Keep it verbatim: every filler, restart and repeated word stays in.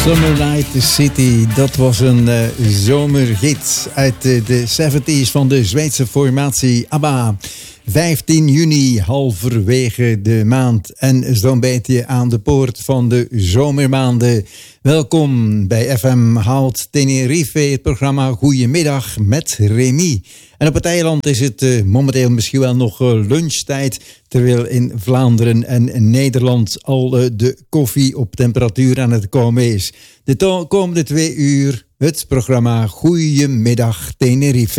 Summer Night City, dat was een uh, zomerhit uit uh, de zeventig's van de Zweedse formatie ABBA. vijftien juni, halverwege de maand en zo'n beetje aan de poort van de zomermaanden. Welkom bij F M Hout Tenerife, het programma Goedemiddag met Remy. En op het eiland is het uh, momenteel misschien wel nog uh, lunchtijd, terwijl in Vlaanderen en Nederland al uh, de koffie op temperatuur aan het komen is. De to- komende twee uur het programma Goedemiddag Tenerife.